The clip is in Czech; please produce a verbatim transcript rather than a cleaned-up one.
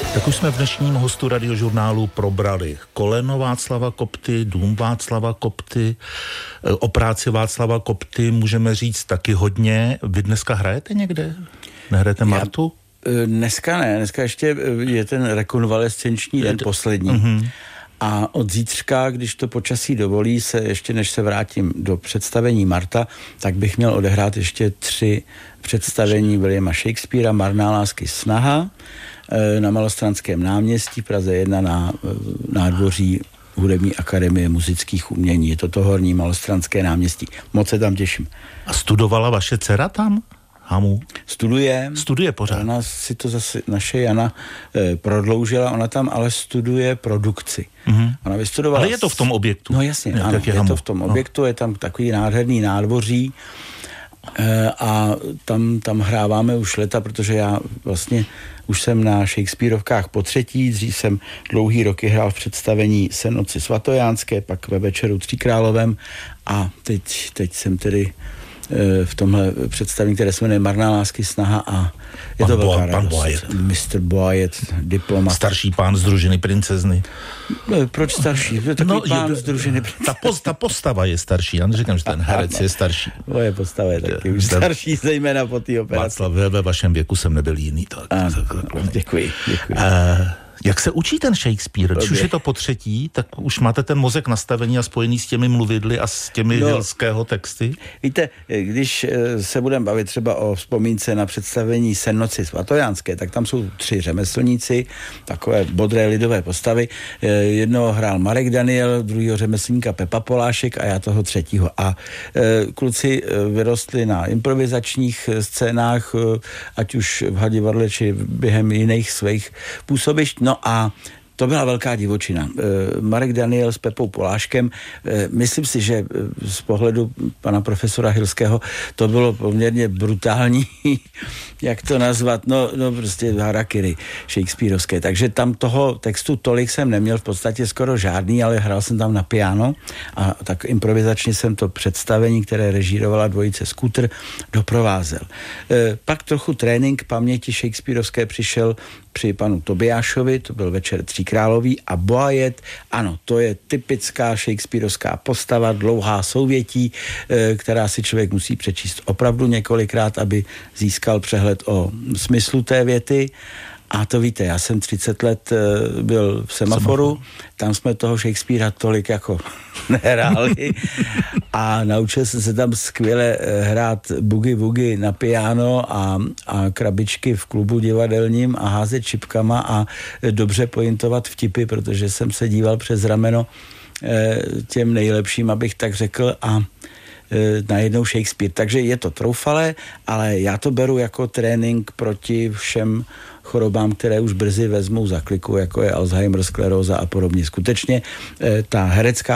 Tak už jsme v dnešním hostu Radiožurnálu probrali koleno Václava Kopty, dům Václava Kopty, o práci Václava Kopty můžeme říct taky hodně. Vy dneska hrajete někde? Nehrajete Martu? Já, dneska ne, dneska ještě je ten rekonvalescenční den poslední. Uh-huh. A od zítřka, když to počasí dovolí, se ještě než se vrátím do představení Marta, tak bych měl odehrát ještě tři představení Williama Shakespearea, Marná lásky snaha, na Malostranském náměstí, Praze jedna na nádvoří Hudební akademie muzických umění. Je to to horní Malostranské náměstí. Moc se tam těším. A studovala vaše dcera tam? Hamu? Studuje. Studuje pořád. Ona si to zase naše Jana eh, prodloužila, ona tam ale studuje produkci. Mm-hmm. Ona vystudovala... Ale je to v tom objektu. No jasně, je, ano, je, je to v tom objektu, no. Je tam takový nádherný nádvoří eh, a tam, tam hráváme už leta, protože já vlastně už jsem na Shakespearovkách po třetí, dřív jsem dlouhý roky hrál v představení Sen noci svatojánské, pak ve Večeru Tříkrálovém a teď, teď jsem tedy v tomhle představení, které se jmenuje Marná lásky snaha a je pan to velká Bo- pan radost. mister Boyet, diplomat. Starší pán z družiny princezny. No, proč starší? To je takový no, pán je, z družiny princezny. Ta, poz, ta postava je starší, já neříkám, že ten herec je starší. Moje postava je taky už starší, zejména po té operaci. Václav, ve vašem věku jsem nebyl jiný. Tak, a, tak, tak, děkuji, děkuji. Uh, Jak se učí ten Shakespeare? Když už je to po třetí, tak už máte ten mozek nastavený a spojený s těmi mluvidly a s těmi no, hilského texty? Víte, když se budeme bavit třeba o vzpomínce na představení Sen noci svatojánské, tak tam jsou tři řemeslníci, takové bodré lidové postavy. Jednoho hrál Marek Daniel, druhýho řemeslníka Pepa Polášek a já toho třetího. A kluci vyrostli na improvizačních scénách, ať už v Hadivadle, či během jiných svých působišť. No a to byla velká divočina. Marek Daniel s Pepou Poláškem, myslím si, že z pohledu pana profesora Hilského to bylo poměrně brutální, jak to nazvat, no, no prostě harakiri shakespearovské. Takže tam toho textu tolik jsem neměl, v podstatě skoro žádný, ale hrál jsem tam na piano a tak improvizačně jsem to představení, které režírovala dvojice Scooter, doprovázel. Pak trochu trénink paměti shakespearovské přišel při panu Tobiášovi, to byl Večer Tříkrálový, a Boyet, ano, to je typická shakespearovská postava, dlouhá souvětí, která si člověk musí přečíst opravdu několikrát, aby získal přehled o smyslu té věty. A to víte, já jsem třicet let byl v Semaforu, tam jsme toho Shakespearea tolik jako nehráli a naučil jsem se tam skvěle hrát bugy bugy na piano a, a krabičky v klubu divadelním a házet čipkama a dobře pointovat vtipy, protože jsem se díval přes rameno těm nejlepším, abych tak řekl, a najednou Shakespeare. Takže je to troufalé, ale já to beru jako trénink proti všem chorobám, které už brzy vezmou za kliku, jako je Alzheimer, skleróza a podobně. Skutečně ta herecká